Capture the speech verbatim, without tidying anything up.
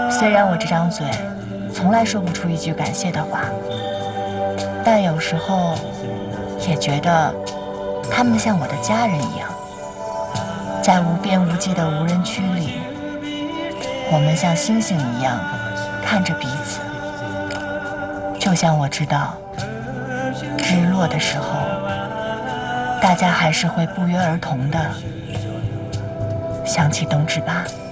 虽然我这张嘴从来说不出一句感谢的话，但有时候也觉得他们像我的家人一样，在无边无际的无人区里，我们像星星一样看着彼此，就像我知道日落的时候，大家还是会不约而同地想起冬至吧。